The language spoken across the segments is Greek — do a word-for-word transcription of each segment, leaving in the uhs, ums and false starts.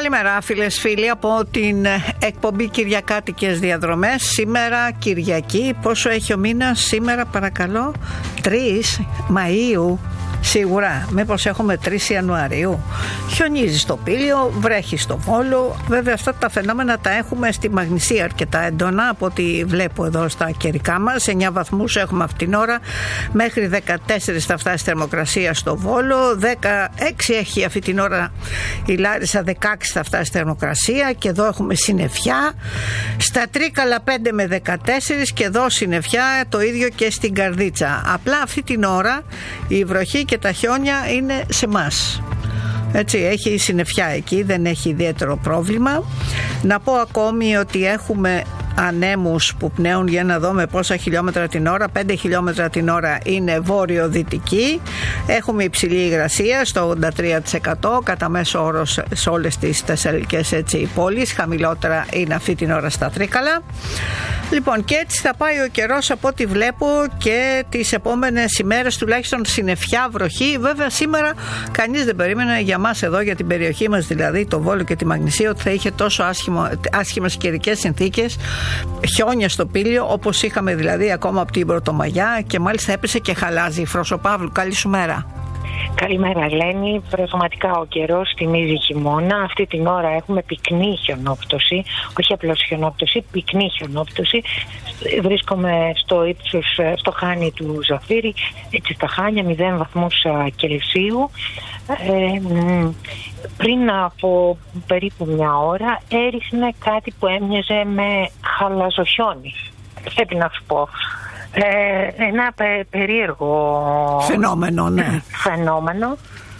Καλημέρα φίλες φίλοι από την εκπομπή Κυριακάτικες Διαδρομές. Σήμερα Κυριακή, πόσο έχει ο μήνας σήμερα παρακαλώ? τρεις Μαΐου. Σίγουρα, μήπως έχουμε τρεις Ιανουαρίου? Χιονίζει στο Πήλιο, βρέχει στο Βόλο. Βέβαια αυτά τα φαινόμενα τα έχουμε στη Μαγνησία αρκετά έντονα από ό,τι βλέπω εδώ στα καιρικά μας. εννιά βαθμούς έχουμε αυτήν την ώρα, μέχρι δεκατέσσερα θα φτάσει θερμοκρασία στο Βόλο, δεκαέξι έχει αυτή την ώρα η Λάρισα, δεκαέξι θα φτάσει θερμοκρασία και εδώ έχουμε συννεφιά. Στα Τρίκαλα πέντε με δεκατέσσερα και εδώ συννεφιά, το ίδιο και στην Καρδίτσα. Απλά αυτή την ώρα η βροχή και τα χιόνια είναι σε μας. Έτσι, έχει συννεφιά εκεί, δεν έχει ιδιαίτερο πρόβλημα. Να πω ακόμη ότι έχουμε ανέμους που πνέουν, για να δούμε πόσα χιλιόμετρα την ώρα. πέντε χιλιόμετρα την ώρα είναι βόρειο-δυτική. Έχουμε υψηλή υγρασία στο ογδόντα τρία τοις εκατό κατά μέσο όρο σε όλες τις θεσσαλικές έτσι πόλεις. Χαμηλότερα είναι αυτή την ώρα στα Τρίκαλα. Λοιπόν, και έτσι θα πάει ο καιρός από ό,τι βλέπω και τις επόμενες ημέρες, τουλάχιστον συννεφιά, βροχή. Βέβαια σήμερα κανείς δεν περίμενε για μας εδώ, για την περιοχή μας δηλαδή, το Βόλο και τη Μαγνησία, ότι θα είχε τόσο άσχημο, άσχημες καιρικές συνθήκες, χιόνια στο Πήλιο, όπως είχαμε δηλαδή ακόμα από την Πρωτομαγιά, και μάλιστα έπεσε και χαλάζει. Φρόσο Παύλου, καλή σου μέρα. Καλημέρα Ελένη, πραγματικά ο καιρός θυμίζει χειμώνα. Αυτή την ώρα έχουμε πυκνή χιονόπτωση, όχι απλώς χιονόπτωση, πυκνή χιονόπτωση. Βρίσκομαι στο ύψος, στο χάνι του Ζαφύρι, έτσι στα χάνια, μηδέν βαθμούς Κελσίου. Ε, πριν από περίπου μια ώρα έριχνε κάτι που έμοιαζε με χαλαζοχιόνι. Πρέπει να σου πω. Ε, ένα πε, περίεργο φαινόμενο, ναι. φαινόμενο.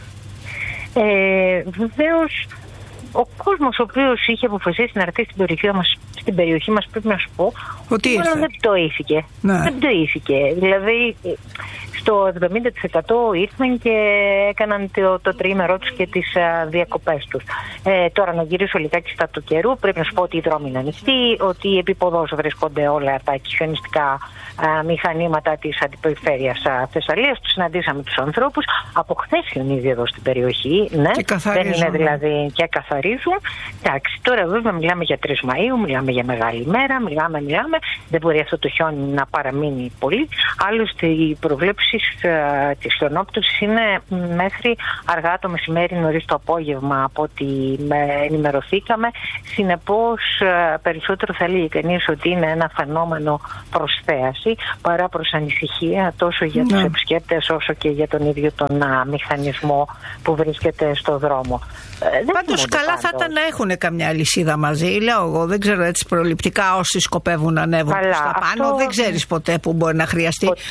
Ε, βεβαίως ο κόσμος ο οποίος είχε αποφασίσει να έρθει στην περιοχή μας, στην περιοχή μας πρέπει να σου πω ότι δεν πτωήθηκε. Ναι. Δεν πτωήθηκε. Δηλαδή στο εβδομήντα τοις εκατό ήρθαν και έκαναν το, το τριήμερό τους και τις α, διακοπές τους. Ε, τώρα να γυρίσω λιγάκι στα του καιρού, πρέπει να σου πω ότι οι δρόμοι είναι ανοιχτοί, ότι επί ποδός βρίσκονται όλα τα χιονιστικά α, μηχανήματα της αντιπεριφέρειας α, Θεσσαλίας. Τους συναντήσαμε τους ανθρώπους. Από χθες χιονίζει εδώ στην περιοχή. Ναι, και καθαρίζουν. Δεν είναι δηλαδή και καθαρίζουν. Εντάξει, τώρα βέβαια μιλάμε για τρεις Μαΐου, μιλάμε για μεγάλη ημέρα, μιλάμε, μιλάμε. Δεν μπορεί αυτό το χιόνι να παραμείνει πολύ. Άλλωστε η προβλέψη της χιονόπτωσης είναι μέχρι αργά το μεσημέρι, νωρίς το απόγευμα από ό,τι ενημερωθήκαμε. Συνεπώς περισσότερο θα έλεγε κανείς ότι είναι ένα φαινόμενο προς θέαση παρά προς ανησυχία, τόσο για τους επισκέπτες όσο και για τον ίδιο τον α, μηχανισμό που βρίσκεται στο δρόμο. Πάντως καλά πάντως. Θα ήταν να έχουν καμιά αλυσίδα μαζί, λέω εγώ, δεν ξέρω έτσι προληπτικά όσοι σκοπεύουν να ανέβουν στα πάνω, αυτό... δεν ξέρεις ποτέ που μπορεί να χρειαστεί. Ο...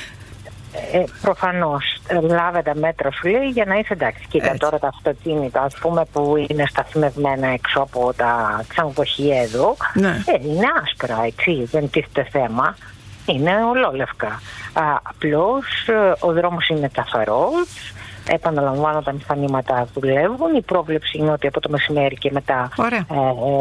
Ε, προφανώς λάβε τα μέτρα σου λέει για να είσαι εντάξει. Κοίτα έτσι. Τώρα τα αυτοκίνητα ας πούμε που είναι σταθμευμένα έξω από τα ξενοδοχεία εδώ, ναι. ε, είναι άσπρα, έτσι, δεν τίθεται θέμα, είναι ολόλευκα. Α, απλώς ο δρόμος είναι καθαρός. Επαναλαμβάνω, τα μηχανήματα δουλεύουν. Η πρόβλεψη είναι ότι από το μεσημέρι και μετά ε, ε,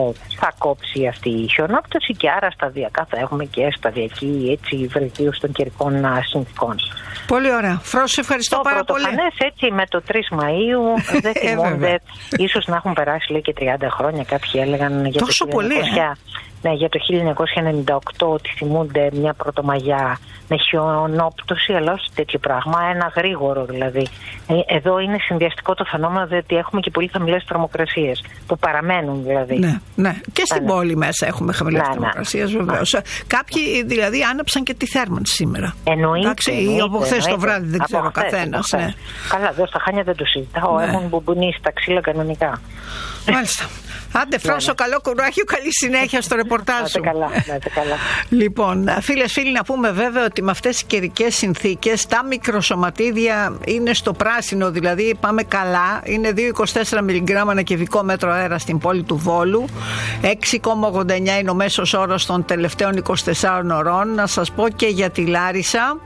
θα κόψει αυτή η χιονόπτωση και άρα σταδιακά θα έχουμε και σταδιακή έτσι, βελτίωση των καιρικών συνθηκών. Πολύ ωραία. Φρόσο, ευχαριστώ πάρα πολύ. Το πρωτοφανές έτσι με το τρεις Μαΐου δεν θυμούνται. Ίσως να έχουν περάσει λέει και τριάντα χρόνια. Κάποιοι έλεγαν για τόσο το πολύ, ε? Ναι, για το χίλια εννιακόσια ενενήντα οκτώ ότι θυμούνται μια πρωτομαγιά με χιονόπτωση, αλλά όχι τέτοιο πράγμα, ένα γρήγορο δηλαδή. Εδώ είναι συνδυαστικό το φαινόμενο, διότι έχουμε και πολύ χαμηλές θερμοκρασίες που παραμένουν δηλαδή. Ναι, ναι. Και στην ναι, πόλη μέσα έχουμε χαμηλές ναι, θερμοκρασίες ναι. βεβαίως. Ναι. Κάποιοι δηλαδή άναψαν και τη θέρμανση σήμερα. Εννοείται. Εντάξει, ή από χθες το βράδυ, δεν ξέρω ο καθένας. Ναι. Καλά, εδώ στα Χάνια δεν το συζητάω, ναι. Έχουν μπουμπουνίσει τα ξύλα κανονικά. Μάλιστα. Άντε Φρόσο, καλό κουράγιο, καλή συνέχεια στο ρεπορτάζ σου. Καλά, καλά. Λοιπόν, φίλες φίλοι, να πούμε βέβαια ότι με αυτές τις καιρικές συνθήκες τα μικροσωματίδια είναι στο πράσινο, δηλαδή πάμε καλά. Είναι δύο κόμμα είκοσι τέσσερα μιλιγκράμμα ανά κυβικό μέτρο αέρα στην πόλη του Βόλου. έξι κόμμα ογδόντα εννιά είναι ο μέσος όρος των τελευταίων είκοσι τεσσάρων ωρών. Να σας πω και για τη Λάρισα.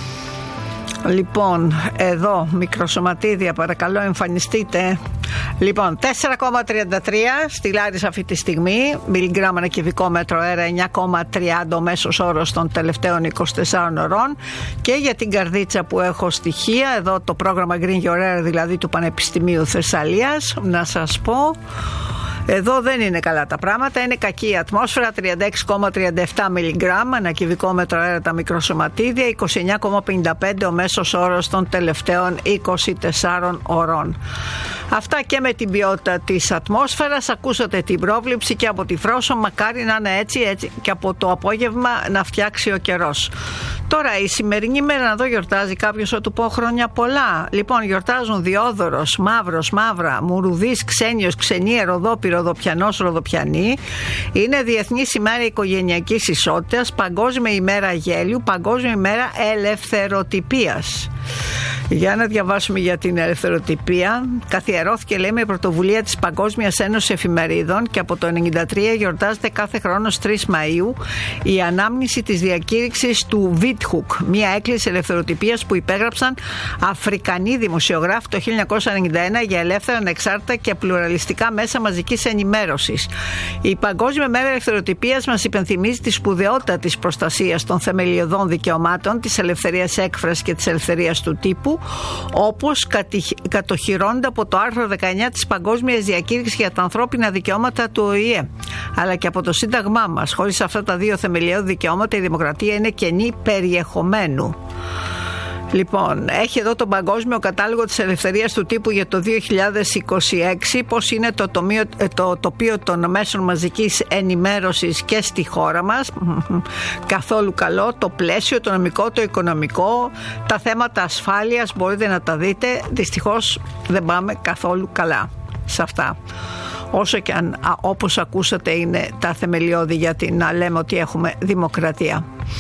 Λοιπόν, εδώ μικροσωματίδια, παρακαλώ εμφανιστείτε. Λοιπόν, τέσσερα κόμμα τριάντα τρία στη Λάρισα αυτή τη στιγμή, μιλιγκράμμα ανά κυβικό μέτρο αέρα, εννιά κόμμα τριάντα ο μέσος όρος των τελευταίων είκοσι τεσσάρων ωρών. Και για την Καρδίτσα που έχω στοιχεία, εδώ το πρόγραμμα Green Your Air, δηλαδή του Πανεπιστημίου Θεσσαλίας, να σας πω. Εδώ δεν είναι καλά τα πράγματα, είναι κακή η ατμόσφαιρα, τριάντα έξι κόμμα τριάντα επτά μιλιγκράμμ ανά κυβικό μέτρο αέρα τα μικροσωματίδια, είκοσι εννιά κόμμα πενήντα πέντε ο μέσος όρος των τελευταίων είκοσι τεσσάρων ωρών. Αυτά και με την ποιότητα της ατμόσφαιρας. Ακούσατε την πρόβληψη και από τη Φρόσο, μακάρι να είναι έτσι, έτσι και από το απόγευμα να φτιάξει ο καιρός. Τώρα η σημερινή μέρα να δω γιορτάζει κάποιος, θα του πω χρόνια πολλά. Λοιπόν, γιορτάζουν Διόδωρος, Μαύρος, Μαύρα, Μουρουδής, Ξένιος, Ξενία, Ροδόπη, Ροδοπιανός, Ροδοπιανή. Είναι Διεθνής ημέρα οικογενειακής ισότητας, Παγκόσμια ημέρα γέλιου, Παγκόσμια ημέρα ελευθεροτυπίας. Για να διαβάσουμε για την ελευθεροτυπία. Καθιερώθηκε, λέει, με πρωτοβουλία της Παγκόσμιας Ένωσης Εφημερίδων και από το ενενήντα τρία γιορτάζεται κάθε χρόνο στις τρεις Μαΐου η ανάμνηση της διακήρυξης του Βίτχουκ, μια έκκληση ελευθεροτυπίας που υπέγραψαν Αφρικανοί δημοσιογράφοι το χίλια εννιακόσια ενενήντα ένα για ελεύθερα, ανεξάρτητα και πλουραλιστικά μέσα μαζικής ενημέρωσης. Η Παγκόσμια Μέρα Ελευθεροτυπίας μας υπενθυμίζει τη σπουδαιότητα της προστασίας των θεμελιωδών δικαιωμάτων, της ελευθερίας έκφρασης και της ελευθερίας του τύπου, όπως κατοχυρώνονται από το άρθρο δεκαεννιά της Παγκόσμιας Διακήρυξης για τα ανθρώπινα δικαιώματα του Ο Η Ε, αλλά και από το Σύνταγμά μας. Χωρίς αυτά τα δύο θεμελιώδη δικαιώματα η δημοκρατία είναι κενή περιεχομένου. Λοιπόν, έχει εδώ τον παγκόσμιο κατάλογο της ελευθερίας του τύπου για το δύο χιλιάδες είκοσι έξι, πώς είναι το, τομείο, το τοπίο των μέσων μαζικής ενημέρωσης και στη χώρα μας. Καθόλου καλό, το πλαίσιο, το νομικό, το οικονομικό, τα θέματα ασφάλειας μπορείτε να τα δείτε. Δυστυχώς δεν πάμε καθόλου καλά σε αυτά. Όσο και αν, α, όπως ακούσατε, είναι τα θεμελιώδη για την, να λέμε ότι έχουμε δημοκρατία.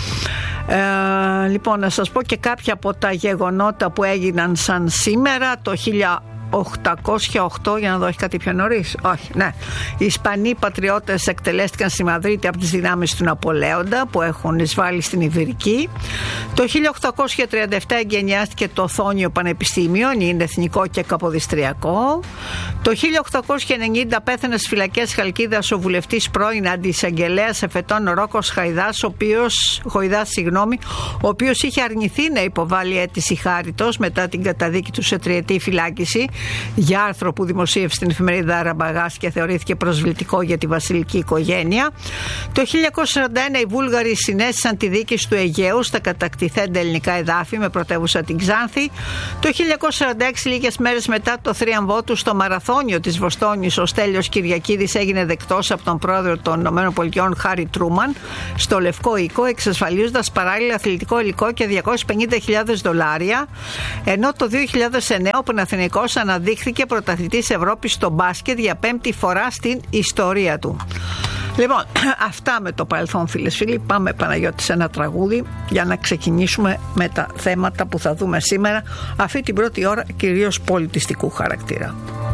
Ε, λοιπόν, να σας πω και κάποια από τα γεγονότα που έγιναν σαν σήμερα. Το χίλια οκτακόσια οκτώ, για να δω, έχει κάτι πιο νωρίς. Όχι, ναι. Οι Ισπανοί πατριώτες εκτελέστηκαν στη Μαδρίτη από τις δυνάμεις του Ναπολέοντα που έχουν εισβάλει στην Ιβηρική. Το χίλια οκτακόσια τριάντα επτά εγκαινιάστηκε το Οθόνιο Πανεπιστήμιο, είναι εθνικό και καποδιστριακό. Το χίλια οκτακόσια ενενήντα πέθανε στις φυλακές Χαλκίδας ο βουλευτής πρώην αντισαγγελέας εφετών Ρόκος Χαϊδάς, ο οποίος, Χοϊδάς, συγγνώμη, ο οποίος είχε αρνηθεί να υποβάλει αίτηση χάριτος μετά την καταδίκη του σε τριετή φυλάκιση για άρθρο που δημοσίευσε στην εφημερίδα Αραμπαγάς και θεωρήθηκε προσβλητικό για τη βασιλική οικογένεια. Το χίλια εννιακόσια σαράντα ένα οι Βούλγαροι συνέστησαν τη δίκη του Αιγαίου στα κατακτηθέντα ελληνικά εδάφη με πρωτεύουσα την Ξάνθη. Το χίλια εννιακόσια σαράντα έξι, λίγες μέρες μετά το θρίαμβό του στο μαραθώνιο της Βοστόνης, ο Στέλιος Κυριακίδης έγινε δεκτός από τον πρόεδρο των ΗΠΑ Χάρι Τρούμαν στο Λευκό Οίκο, εξασφαλίζοντας παράλληλα αθλητικό υλικό και διακόσιες πενήντα χιλιάδες δολάρια, ενώ το δύο χιλιάδες εννέα ο Παναθηναϊκός αναδείχθηκε πρωταθλητής Ευρώπης στο μπάσκετ για πέμπτη φορά στην ιστορία του. Λοιπόν, αυτά με το παρελθόν, φίλες φίλοι. Πάμε, Παναγιώτη, σε ένα τραγούδι για να ξεκινήσουμε με τα θέματα που θα δούμε σήμερα, αυτή την πρώτη ώρα, κυρίως πολιτιστικού χαρακτήρα.